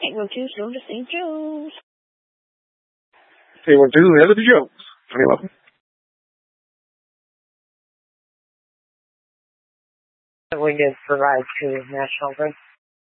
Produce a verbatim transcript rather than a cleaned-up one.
eight one two, slow to Saint Joe's. eight one two, Saint Joe's. twenty eleven. We did provide to National Grid.